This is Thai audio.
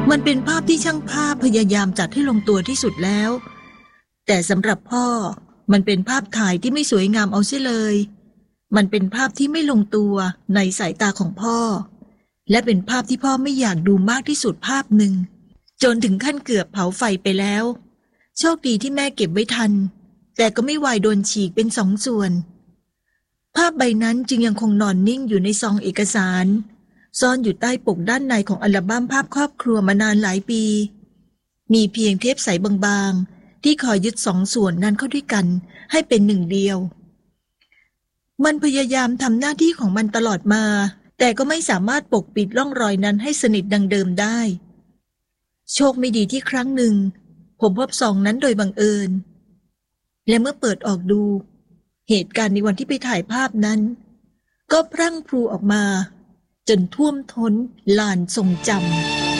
มันเป็นภาพที่ช่างภาพพยายามจัดให้ลงตัวที่สุดแล้วแต่สำหรับพ่อมันเป็นภาพถ่ายที่ไม่สวยงามเอาเสียเลยมันเป็นภาพที่ไม่ลงตัวในสายตาของพ่อและเป็นภาพที่พ่อไม่อยากดูมากที่สุดภาพหนึ่งจนถึงขั้นเกือบเผาไฟไปแล้วโชคดีที่แม่เก็บไว้ทันแต่ก็ไม่ไหวโดนฉีกเป็นสองส่วนภาพใบนั้นจึงยังคงนอนนิ่งอยู่ในซองเอกสารซ่อนอยู่ใต้ปกด้านในของอัลบั้มภาพครอบครัวมานานหลายปีมีเพียงเทปใสบางๆที่คอยยึดสองส่วนนั้นเข้าด้วยกันให้เป็นหนึ่งเดียวมันพยายามทำหน้าที่ของมันตลอดมาแต่ก็ไม่สามารถปกปิดร่องรอยนั้นให้สนิทดังเดิมได้โชคไม่ดีที่ครั้งหนึ่งผมพบซองนั้นโดยบังเอิญและเมื่อเปิดออกดูเหตุการณ์ในวันที่ไปถ่ายภาพนั้นก็พรั่งพรูออกมาจนท่วมท้นลานทรงจำ